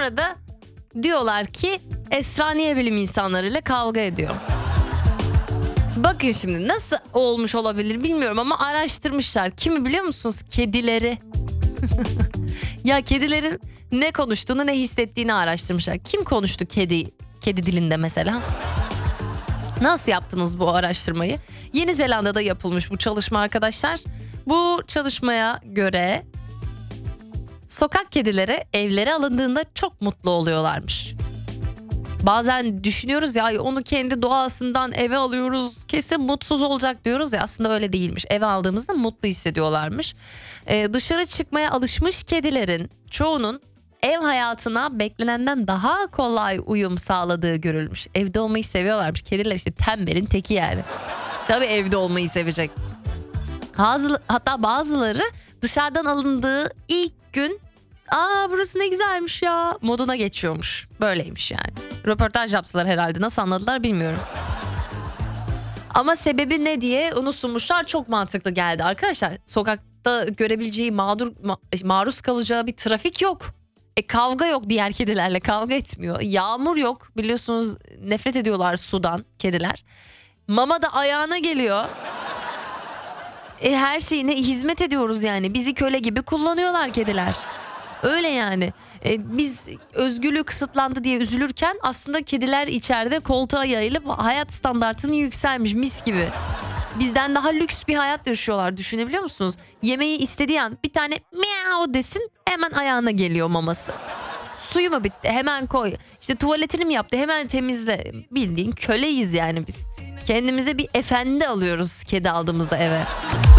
Sonra da diyorlar ki Esraniye bilim insanlarıyla kavga ediyor. Bakın şimdi nasıl olmuş olabilir bilmiyorum ama araştırmışlar. Kimi biliyor musunuz? Kedileri. Ya kedilerin ne konuştuğunu ne hissettiğini araştırmışlar. Kim konuştu kedi dilinde mesela? Nasıl yaptınız bu araştırmayı? Yeni Zelanda'da yapılmış bu çalışma arkadaşlar. Bu çalışmaya göre sokak kedileri evlere alındığında çok mutlu oluyorlarmış. Bazen düşünüyoruz ya onu kendi doğasından eve alıyoruz kesin mutsuz olacak diyoruz ya aslında öyle değilmiş. Eve aldığımızda mutlu hissediyorlarmış. Dışarı çıkmaya alışmış kedilerin çoğunun ev hayatına beklenenden daha kolay uyum sağladığı görülmüş. Evde olmayı seviyorlarmış. Kediler işte tembelin teki yani. Tabii evde olmayı sevecek. Hatta bazıları dışarıdan alındığı ilk gün burası ne güzelmiş ya moduna geçiyormuş. Böyleymiş yani. Röportaj yaptılar herhalde. Nasıl anladılar bilmiyorum. Ama sebebi ne diye onu sunmuşlar. Çok mantıklı geldi. Arkadaşlar sokakta görebileceği maruz kalacağı bir trafik yok. Kavga yok, diğer kedilerle kavga etmiyor. Yağmur yok, biliyorsunuz nefret ediyorlar sudan kediler. Mama da ayağına geliyor. Her şeyine hizmet ediyoruz yani. Bizi köle gibi kullanıyorlar kediler. Öyle yani. Biz özgürlüğü kısıtlandı diye üzülürken aslında kediler içeride koltuğa yayılıp hayat standartını yükselmiş mis gibi. Bizden daha lüks bir hayat yaşıyorlar, düşünebiliyor musunuz? Yemeği istediği an bir tane miau desin hemen ayağına geliyor maması. Suyu mu bitti hemen koy. İşte tuvaletini mi yaptı hemen temizle. Bildiğin köleyiz yani biz. Kendimize bir efendi alıyoruz kedi aldığımızda eve.